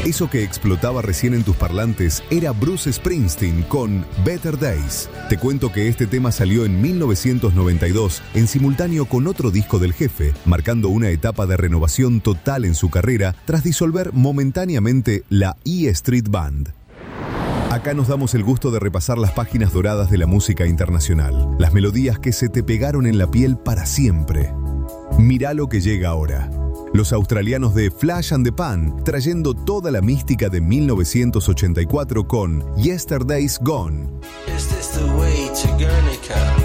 Eso que explotaba recién en tus parlantes era Bruce Springsteen con Better Days. Te cuento que este tema salió en 1992 en simultáneo con otro disco del Jefe, marcando una etapa de renovación total en su carrera tras disolver momentáneamente la E Street Band. Acá nos damos el gusto de repasar las páginas doradas de la música internacional, las melodías que se te pegaron en la piel para siempre. Mirá lo que llega ahora. Los australianos de Flash and the Pan, trayendo toda la mística de 1984 con Yesterday's Gone. Is this the way to Guernica?